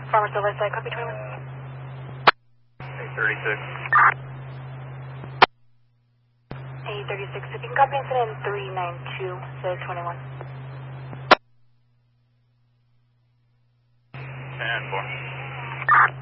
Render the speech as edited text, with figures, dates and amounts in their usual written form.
Farmer Silver Side, copy 21. 836. 836, if you can copy incident 392, says 21. 10-4.